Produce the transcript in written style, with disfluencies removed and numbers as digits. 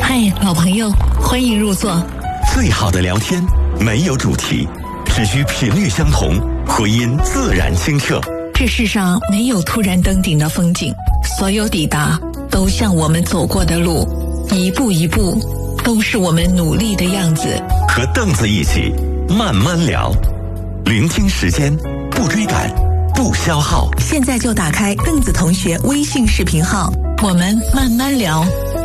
嗨，老朋友，欢迎入座。 最好的聊天没有主题，只需频率相同，回音自然清澈。 这世上没有突然登顶的风景，所有抵达都像我们走过的路，一步一步都是我们努力的样子。 和凳子一起慢慢聊，聆听时间，不追赶，不消耗。 现在就打开凳子同学微信视频号，我们慢慢聊。